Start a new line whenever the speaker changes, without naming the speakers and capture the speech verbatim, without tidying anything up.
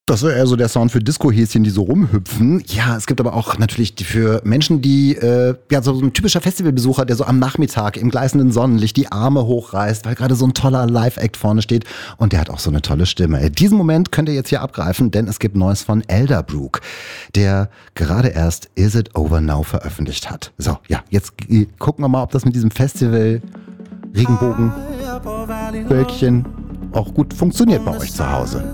Das ist eher so der Sound für Disco-Häschen, die so rumhüpfen. Ja, es gibt aber auch natürlich die für Menschen, die, äh, ja, so ein typischer Festivalbesucher, der so am Nachmittag im gleißenden Sonnenlicht die Arme hochreißt, weil gerade so ein toller Live-Act vorne steht und der hat auch so eine tolle Stimme. Diesen Moment könnt ihr jetzt hier abgreifen, denn es gibt Neues von Elderbrook, der gerade erst Is It Over Now veröffentlicht hat. So, ja, jetzt äh, gucken wir mal, ob das mit diesem Festival Regenbogen, Wölkchen auch gut funktioniert bei euch zu Hause.